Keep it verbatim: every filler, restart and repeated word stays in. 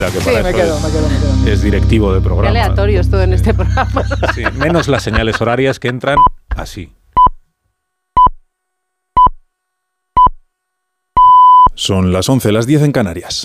Que sí, me quedo, es, me quedo, me quedo. Es directivo de programa. Qué aleatorio es todo en este programa. Sí, menos las señales horarias que entran así. Son las once, las diez en Canarias.